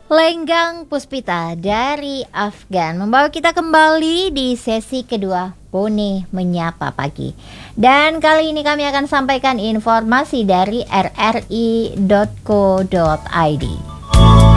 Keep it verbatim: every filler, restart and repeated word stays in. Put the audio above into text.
Lenggang Puspita dari Afgan membawa kita kembali di sesi kedua Bone Menyapa Pagi. Dan kali ini kami akan sampaikan informasi dari r r i dot co dot i d.